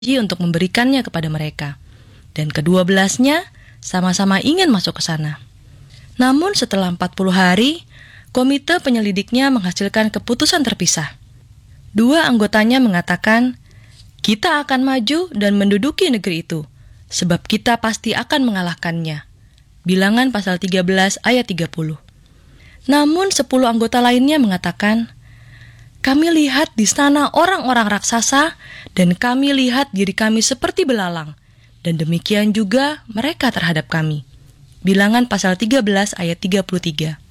untuk memberikannya kepada mereka. Dan kedua-belasnya sama-sama ingin masuk ke sana. Namun setelah 40 hari, komite penyelidiknya menghasilkan keputusan terpisah. 2 anggotanya mengatakan, "Kita akan maju dan menduduki negeri itu, sebab kita pasti akan mengalahkannya." Bilangan pasal 13 ayat 30. Namun 10 anggota lainnya mengatakan, "Kami lihat di sana orang-orang raksasa dan kami lihat diri kami seperti belalang, dan demikian juga mereka terhadap kami." Bilangan pasal 13 ayat 33.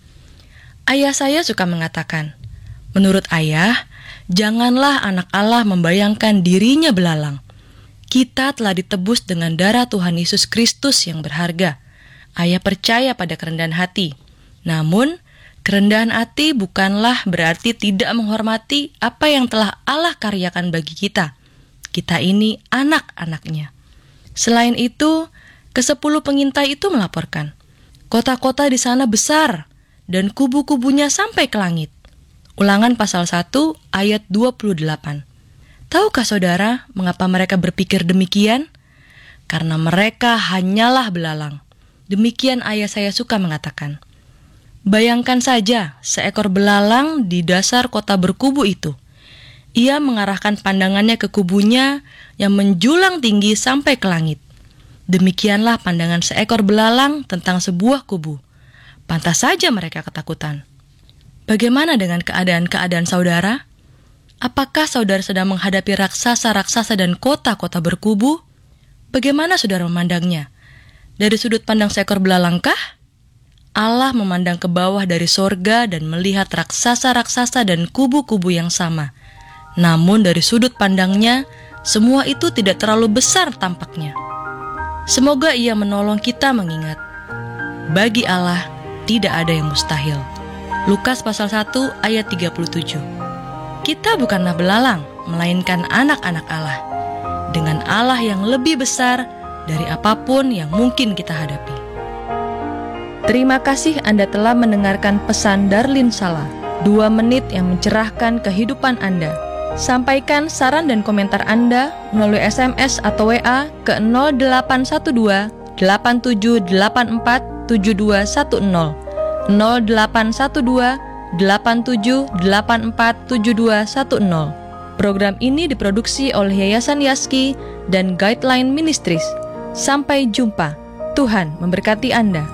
Ayah saya suka mengatakan, menurut ayah, janganlah anak Allah membayangkan dirinya belalang. Kita telah ditebus dengan darah Tuhan Yesus Kristus yang berharga. Ayah percaya pada kerendahan hati. Namun, kerendahan hati bukanlah berarti tidak menghormati apa yang telah Allah karyakan bagi kita. Kita ini anak-anaknya. Selain itu, ke-10 pengintai itu melaporkan, kota-kota di sana besar dan kubu-kubunya sampai ke langit. Ulangan pasal 1 ayat 28. Tahukah saudara mengapa mereka berpikir demikian? Karena mereka hanyalah belalang. Demikian ayah saya suka mengatakan. Bayangkan saja seekor belalang di dasar kota berkubu itu. Ia mengarahkan pandangannya ke kubunya yang menjulang tinggi sampai ke langit. Demikianlah pandangan seekor belalang tentang sebuah kubu. Pantas saja mereka ketakutan. Bagaimana dengan keadaan-keadaan saudara? Apakah saudara sedang menghadapi raksasa-raksasa dan kota-kota berkubu? Bagaimana saudara memandangnya? Dari sudut pandang seekor belalangkah? Allah memandang ke bawah dari sorga dan melihat raksasa-raksasa dan kubu-kubu yang sama. Namun dari sudut pandangnya, semua itu tidak terlalu besar tampaknya. Semoga Ia menolong kita mengingat, bagi Allah tidak ada yang mustahil. Lukas pasal 1 ayat 37. Kita bukanlah belalang, melainkan anak-anak Allah, dengan Allah yang lebih besar dari apapun yang mungkin kita hadapi. Terima kasih Anda telah mendengarkan pesan Darlin Sala, 2 menit yang mencerahkan kehidupan Anda. Sampaikan saran dan komentar Anda melalui SMS atau WA ke 0812 8784 7210, 0812 8784 7210. Program ini diproduksi oleh Yayasan Yaski dan Guideline Ministries. Sampai jumpa. Tuhan memberkati Anda.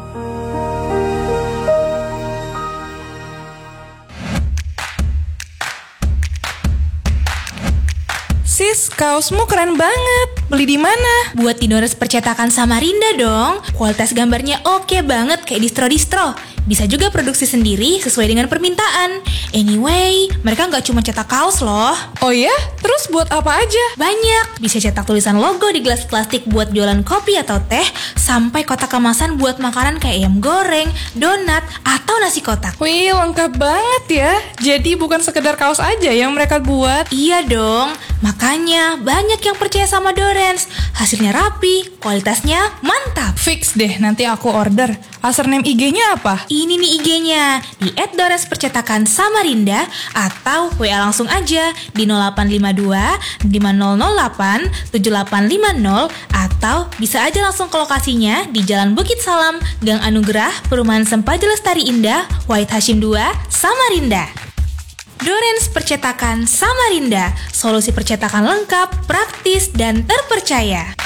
Sis, kaosmu keren banget. Beli di mana? Buat di Dores Percetakan Samarinda dong. Kualitas gambarnya oke banget kayak distro-distro. Bisa juga produksi sendiri sesuai dengan permintaan. Anyway, mereka nggak cuma cetak kaos loh. Oh ya? Terus buat apa aja? Banyak. Bisa cetak tulisan logo di gelas plastik buat jualan kopi atau teh, sampai kotak kemasan buat makanan kayak ayam goreng, donat, atau nasi kotak. Wih, lengkap banget ya. Jadi bukan sekedar kaos aja yang mereka buat. Iya dong. Makanya banyak yang percaya sama Dorens. Hasilnya rapi, kualitasnya mantap. Fix deh, nanti aku order. Username IG-nya apa? Ini nih IG-nya, di @Dorenspercetakan Samarinda, atau WA langsung aja di 0852 5008 7850, atau bisa aja langsung ke lokasinya di Jalan Bukit Salam, Gang Anugerah, Perumahan Sempaja Lestari Indah, Wahid Hashim 2, Samarinda. Dorens Percetakan Samarinda, solusi percetakan lengkap, praktis, dan terpercaya.